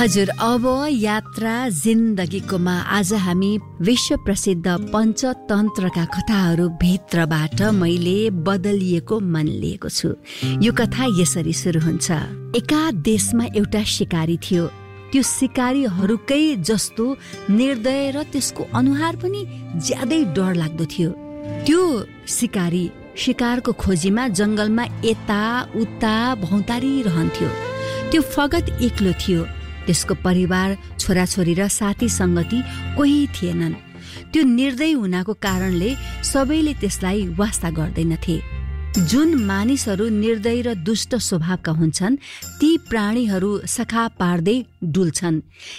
हजुर, अब यात्रा जिन्दगीकोमा आज हामी विश्व प्रसिद्ध पञ्चतन्त्रका कथाहरू भित्रबाट मैले बदलिएको मन लिएको छु। यो कथा यसरी सुरु हुन्छ। एका देशमा एउटा शिकारी थियो। त्यो शिकारीहरूकै जस्तो निर्दय र त्यसको अनुहार पनि ज्यादै डरलाग्दो थियो। त्यो शिकारी शिकारको खोजीमा जंगलमा यता उता भौतारिरहन्थ्यो। त्यो फगत एक्लो थियो। त्यसको परिवार, छोराछोरी र साथी संगति कोही थिएनन्। त्यो निर्दयी हुनाको कारणले सबैले त्यसलाई वास्ता गर्दैनथे। जुन मानिसहरू निर्दयी र दुष्ट स्वभावका हुन्छन् ती प्राणीहरू सखा पार्दै डुल्छन्।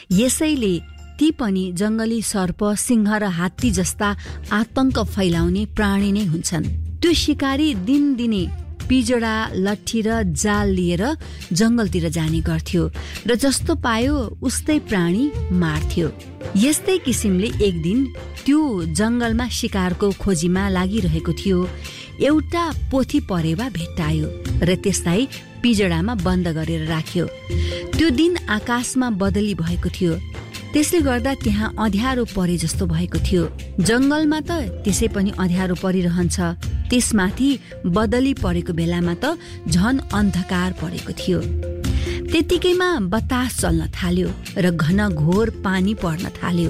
यसैले ती पनि जंगली सर्प, सिंह र हात्ती जस्ता आतंक फैलाउने प्राणी नै हुन्छन्। त्यो शिकारी दिनदिनै पिजडा, लट्ठी र जाल लिएर जंगलतिर जाने गर्थ्यो र जस्तो पायो उस्तै प्राणी मार्थ्यो। यस्तै किसिमले एक दिन त्यो जंगलमा शिकारको खोजीमा लागिरहेको थियो। एउटा पोथी परेवा भेट्टायो र त्यसलाई पिजडामा बन्द गरेर राख्यो। त्यो दिन आकाशमा बदली भएको थियो। त्यसले गर्दा त्यहाँ अँध्यारो परे जस्तो भएको थियो। जंगलमा त त्यसै पनि अँध्यारो परिरहन्छ, त्यसमाथि बदली परेको बेलामा त झन अन्धकार परेको थियो। त्यतिकैमा बतास चल्न थाल्यो र घन घोर पानी पर्न थाल्यो।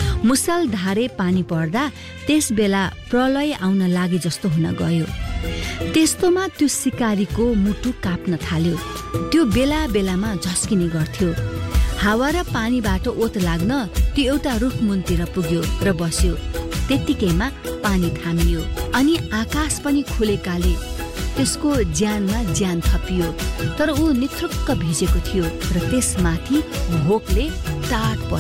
मुसलधारे पानी पर्दा त्यस बेला प्रलय आउन लागे जस्तो हुन गयो। त्यस्तोमा त्यो शिकारीको मुटु काप्न थाल्यो। त्यो बेला बेलामा झस्किने गर्थ्यो। हावा र पानीबाट ओत लाग्न त्यो एउटा रुख मुनतिर पुग्यो र बस्यो। त्यतिकैमा पानी थामियो अनि आकाश पनि खुलेकाले त्यसको ज्यानमा ज्यान थपियो। तर ऊ निथुक्क भिजेको थियो र त्यसमाथि भोकले टाट